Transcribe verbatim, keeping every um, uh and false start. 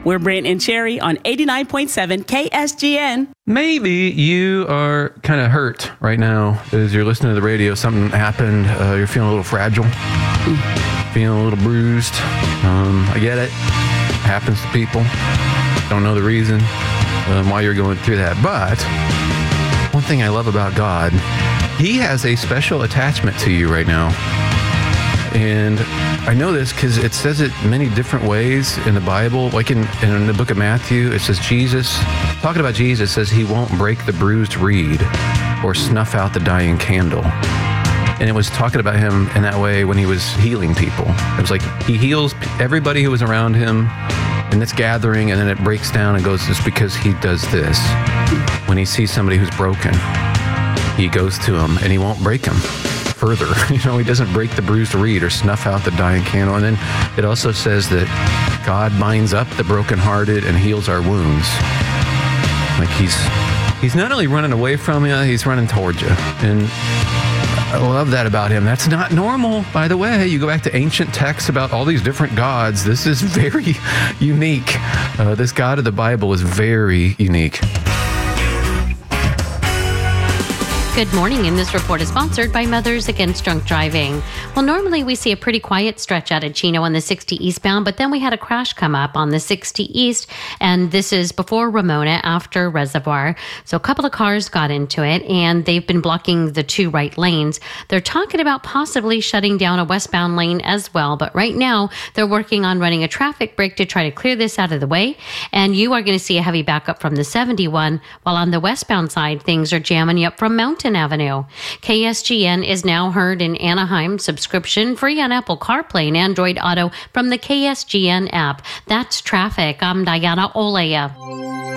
We're Brent and Cherry on eighty-nine point seven K S G N. Maybe you are kind of hurt right now as you're listening to the radio. Something happened. Uh, you're feeling a little fragile, feeling a little bruised. Um, I get it. Happens to people. Don't know the reason um, why you're going through that. But one thing I love about God, He has a special attachment to you right now. And I know this because it says it many different ways in the Bible. Like in, in the book of Matthew, it says Jesus, talking about Jesus, says He won't break the bruised reed or snuff out the dying candle. And it was talking about Him in that way when He was healing people. It was like He heals everybody who was around Him in this gathering, and then it breaks down and goes, it's because He does this. When He sees somebody who's broken, He goes to them and He won't break them further. You know, He doesn't break the bruised reed or snuff out the dying candle. And then it also says that God binds up the brokenhearted and heals our wounds. Like He's He's not only running away from you, He's running towards you. And I love that about Him. That's not normal, by the way. You go back to ancient texts about all these different gods. This is very unique. Uh, this God of the Bible is very unique. Good morning, and this report is sponsored by Mothers Against Drunk Driving. Well, normally we see a pretty quiet stretch out of Chino on the sixty eastbound, but then we had a crash come up on the sixty east, and this is before Ramona, after Reservoir. So a couple of cars got into it, and they've been blocking the two right lanes. They're talking about possibly shutting down a westbound lane as well, but right now they're working on running a traffic break to try to clear this out of the way, and you are going to see a heavy backup from the seventy-one, while on the westbound side, things are jamming you up from Mountain Avenue. K S G N is now heard in Anaheim, subscription free on Apple CarPlay and Android Auto from the K S G N app. That's traffic. I'm Diana Olea.